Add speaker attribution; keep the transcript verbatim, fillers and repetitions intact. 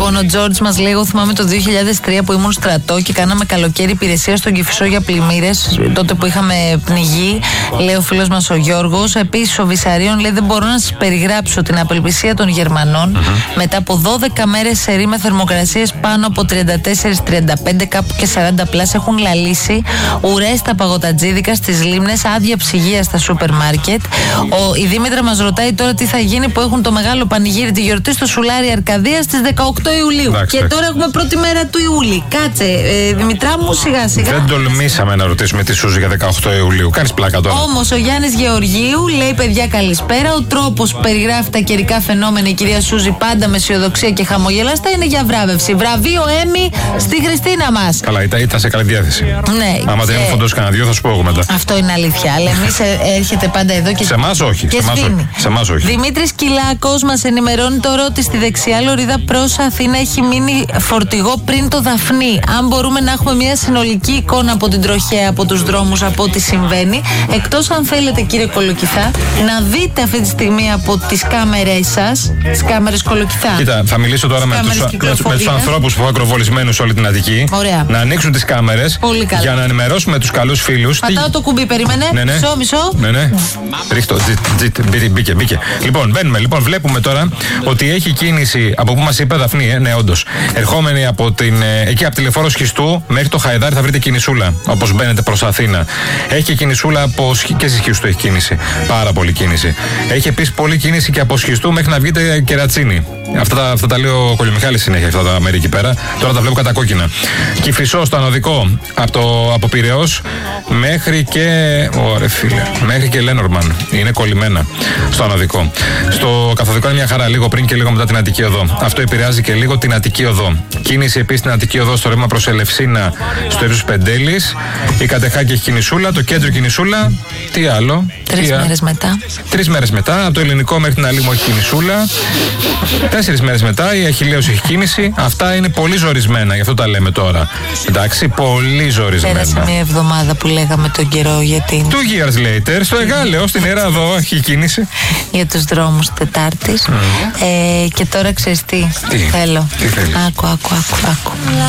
Speaker 1: Λοιπόν, ο Τζόρτζ μας λέει: εγώ θυμάμαι το δύο χιλιάδες τρία που ήμουν στρατό και κάναμε καλοκαίρι υπηρεσία στον Κηφισό για πλημμύρες. Τότε που είχαμε πνιγεί, λέει ο φίλος μας ο Γιώργος. Επίσης, ο Βυσαρίων λέει: δεν μπορώ να σας περιγράψω την απελπισία των Γερμανών mm-hmm. μετά από δώδεκα μέρες σερί με θερμοκρασίες πάνω από τριάντα τέσσερα τριάντα πέντε, κάπου και σαράντα πλάς. Έχουν λαλήσει ουρές στα παγωτατζίδικα, στις λίμνες, άδεια ψυγεία στα σούπερ μάρκετ. Ο, η Δήμητρα μας ρωτάει τώρα τι θα γίνει που έχουν το μεγάλο πανηγύρι τη γιορτή στο Σουλάρι Αρκαδία στις δεκαοκτώ Ιουλίου.
Speaker 2: Εντάξει,
Speaker 1: και τώρα έχουμε πρώτη μέρα του Ιούλη. Κάτσε, ε, Δημητρά μου, σιγά σιγά.
Speaker 2: Δεν τολμήσαμε να ρωτήσουμε τη Σούζη για δεκαοκτώ Ιουλίου. Κάνεις πλάκα τώρα.
Speaker 1: Όμως ο Γιάννης Γεωργίου λέει: παιδιά, καλησπέρα. Ο τρόπος που περιγράφει τα καιρικά φαινόμενα η κυρία Σούζη, πάντα με αισιοδοξία και χαμογελαστά, είναι για βράβευση. Βραβείο Έμι στη Χριστίνα μας.
Speaker 2: Καλά, ήταν, ήταν σε καλή διάθεση.
Speaker 1: Ναι.
Speaker 2: Άμα δεν φοντώσει κανένα δύο, θα σου πω εγώ μετά.
Speaker 1: Αυτό είναι αλήθεια. Αλλά εμείς έρχεται πάντα εδώ και.
Speaker 2: Σε εμάς όχι.
Speaker 1: Και
Speaker 2: σε εμάς όχι. Σε εμάς όχι.
Speaker 1: Δημήτρης Κυλάκος μας ενημερώνει τώρα ότι στη δεξιά λωρίδα προς Αθήνα έχει μείνει φορτηγό πριν το Δαφνί. Αν μπορούμε να έχουμε μια συνολική εικόνα από την τροχέα, από τους δρόμους, από ό,τι συμβαίνει. Εκτός αν θέλετε, κύριε Κολοκυθά, να δείτε αυτή τη στιγμή από τις κάμερες σας, τις κάμερες Κολοκυθά.
Speaker 2: Κοίτα, θα μιλήσω τώρα με τους, με, με τους ανθρώπους που έχουν ακροβολισμένους σε όλη την Αττική.
Speaker 1: Ωραία.
Speaker 2: Να ανοίξουν τις κάμερες για να ενημερώσουμε τους καλούς φίλους.
Speaker 1: Πατάω τι... το κουμπί, περίμενε.
Speaker 2: Ναι, ναι.
Speaker 1: Μισό, μισό.
Speaker 2: Ναι, ναι. Ρίχτω. Μπήκε, μπήκε. Λοιπόν, μπαίνουμε. Λοιπόν, βλέπουμε τώρα ότι έχει κίνηση από που μας είπε Δαφνή, ε, ναι, όντως. Ερχόμενη από την, ε, εκεί από τη λεωφόρο Σχιστού μέχρι το Χαϊδάρι θα βρείτε κινησούλα. Όπως μπαίνετε προς Αθήνα. Έχει και κινησούλα από, και στη Σχιστού έχει κίνηση. Πάρα πολύ κίνηση. Έχει επίσης πολλή κίνηση και από Σχιστού μέχρι να βγείτε Κερατσίνη. Αυτά τα, αυτά τα λέει ο Κολυμιχάλης συνέχεια, αυτά τα μέρη εκεί πέρα. Τώρα τα βλέπω κατά κόκκινα. Κηφισό στο ανωδικό από, το, από Πειραιώς μέχρι και. Ωραία, φίλε. Μέχρι και Λένορμαν. Είναι κολλημένα στο ανωδικό. Στο καθοδικό είναι μια χαρά, λίγο πριν και λίγο μετά την Αττική Οδό. Αυτό επηρεάζει και λίγο την Αττική Οδό. Κίνηση επίσης στην Αττική Οδό στο ρεύμα προς Ελευσίνα στο ύψος Πεντέλης. Η Κατεχάκη έχει κινησούλα, το κέντρο κινησούλα. Τι άλλο.
Speaker 1: Τρεις μέρες μετά.
Speaker 2: Τρεις μέρες μετά. Από το Ελληνικό μέχρι την Αλήμο έχει κινησούλα. Τέσσερις μέρες μετά η Αχιλλέως έχει κίνηση. Αυτά είναι πολύ ζορισμένα, γι' αυτό τα λέμε τώρα. Εντάξει, πολύ ζορισμένα.
Speaker 1: Πέρασε μια εβδομάδα που λέγαμε τον καιρό για την.
Speaker 2: Two years later, στο Εγάλεο, στην Εράδο, έχει κίνηση.
Speaker 1: Για τους δρόμους Τετάρτης. Mm. Ε, και τώρα ξέρεις τι,
Speaker 2: τι?
Speaker 1: θέλω.
Speaker 2: Τι θέλεις?
Speaker 1: Άκου, άκου, άκου, άκου.